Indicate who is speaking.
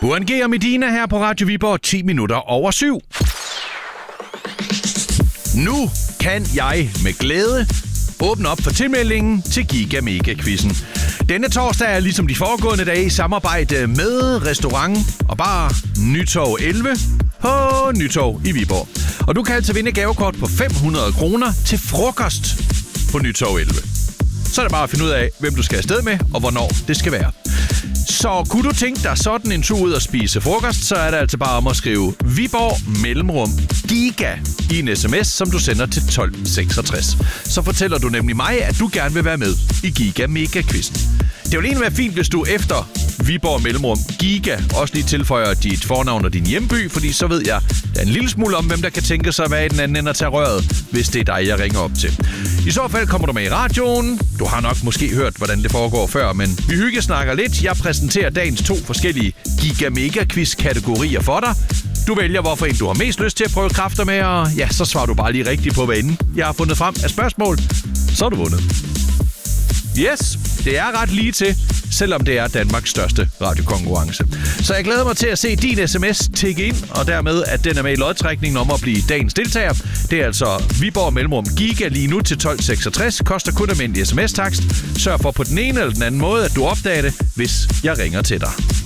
Speaker 1: Buren G. og Medina her på Radio Viborg, 10 minutter over 7. Nu kan jeg med glæde åbne op for tilmeldingen til Giga Mega Quizzen. Denne torsdag er ligesom de foregående dage i samarbejde med restaurant og bar Nytorv 11 på Nytorv i Viborg. Og du kan altså vinde gavekort på 500 kroner til frokost på Nytorv 11. Så er det bare at finde ud af, hvem du skal afsted med og hvornår det skal være. Så kunne du tænke dig sådan en tur ud og spise frokost, så er det altså bare om at skrive Viborg mellemrum Giga i en sms, som du sender til 1266. Så fortæller du nemlig mig, at du gerne vil være med i Giga Mega Quizzen. Det vil egentlig være fint, hvis du efter Viborg mellemrum Giga også lige tilføjer dit fornavn og din hjemby, fordi så ved jeg der er en lille smule om, hvem der kan tænke sig at være i den anden ende at tage røret, hvis det er dig, jeg ringer op til. I så fald kommer du med i radioen. Du har nok måske hørt, hvordan det foregår før, men vi hyggesnakker lidt. Jeg præsenterer dagens 2 forskellige Giga Mega Quiz-kategorier for dig. Du vælger, hvorfor en du har mest lyst til at prøve kræfter med, og ja, så svarer du bare lige rigtigt på, hvad inden jeg har fundet frem af spørgsmål. Så er du vundet. Yes, det er ret lige til, selvom det er Danmarks største radiokonkurrence. Så jeg glæder mig til at se din sms tikke ind, og dermed, at den er med i lodtrækningen om at blive dagens deltager. Det er altså Viborg mellemrum Giga lige nu til 1266. Koster kun almindelig sms-takst. Sørg for på den ene eller den anden måde, at du opdager det, hvis jeg ringer til dig.